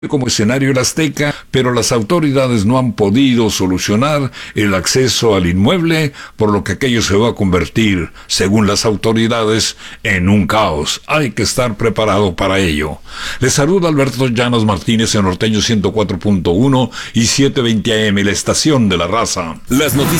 como escenario el Azteca, pero las autoridades no han podido solucionar el acceso al inmueble, por lo que aquello se va a convertir, según las autoridades, en un caos. Hay que estar preparado para ello. Les saluda Alberto Llanos Martínez en Norteño 104.1 y 720 AM, la estación de la raza. Las noticias